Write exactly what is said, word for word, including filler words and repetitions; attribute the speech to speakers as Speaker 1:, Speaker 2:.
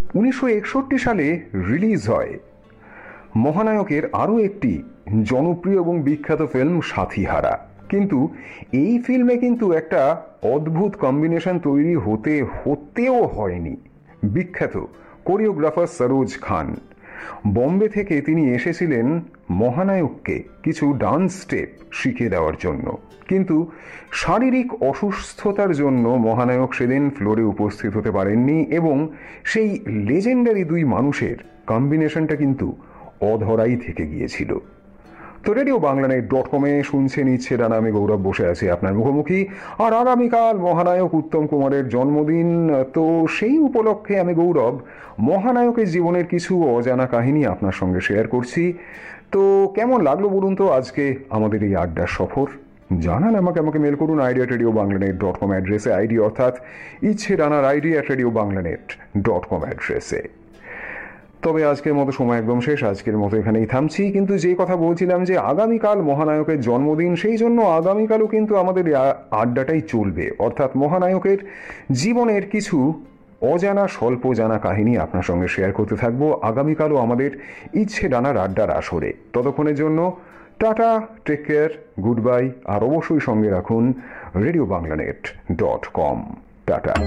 Speaker 1: উনিশশো একষট্টি সালে রিলিজ হয় মহানায়কের আরও একটি জনপ্রিয় এবং বিখ্যাত ফিল্ম সাথীহারা। কিন্তু এই ফিল্মে কিন্তু একটা অদ্ভুত কম্বিনেশন তৈরি হতে হতেও হয়নি। বিখ্যাত কোরিওগ্রাফার সরোজ খান বম্বে থেকে তিনি এসেছিলেন মহানায়ককে কিছু ডান্স স্টেপ শিখিয়ে দেওয়ার জন্য, কিন্তু শারীরিক অসুস্থতার জন্য মহানায়ক সেদিন ফ্লোরে উপস্থিত হতে পারেননি এবং সেই লেজেন্ডারি দুই মানুষের কম্বিনেশনটা কিন্তু অধরাই থেকে গিয়েছিল। তো রেডিও বাংলানেট ডট কমে শুনছেন ইচ্ছে ডানা, আমি গৌরব বসে আছি আপনার মুখোমুখি। আর আগামীকাল মহানায়ক উত্তম কুমারের জন্মদিন, তো সেই উপলক্ষে আমি গৌরব মহানায়কের জীবনের কিছু অজানা কাহিনী আপনার সঙ্গে শেয়ার করছি। তো কেমন লাগলো বলুন তো আজকে আমাদের এই আড্ডার সফর? জানান আমাকে, আমাকে মেল করুন ID at radio বাংলানেট dot com অ্যাড্রেসে, আইডি অর্থাৎ ইচ্ছে ডানার ID at radio বাংলানেট dot com অ্যাড্রেসে। তবে আজকের মতো সময় একদম শেষ, আজকের মতো এখানেই থামছি। কিন্তু যে কথা বলছিলাম যে আগামীকাল মহানায়কের জন্মদিন, সেই জন্য আগামীকালও কিন্তু আমাদের আড্ডাটাই চলবে, অর্থাৎ মহানায়কের জীবনের কিছু অজানা স্বল্প জানা কাহিনী আপনার সঙ্গে শেয়ার করতে থাকবো আগামীকালও আমাদের ইচ্ছে ডানার আড্ডার আসরে। ততক্ষণের জন্য tata, take care, good bye, আর অবশ্যই সঙ্গে রাখুন রেডিও বাংলানেট ডট কম। টাটা।